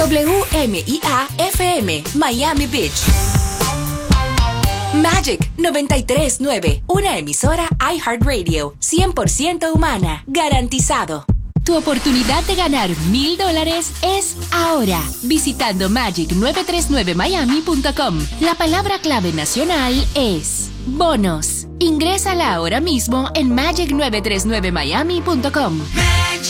WMIA-FM, Miami Beach. Magic 93.9, una emisora iHeartRadio, 100% humana, garantizado. Tu oportunidad de ganar $1,000 es ahora, visitando magic939miami.com. La palabra clave nacional es bonos. Ingrésala ahora mismo en magic939miami.com.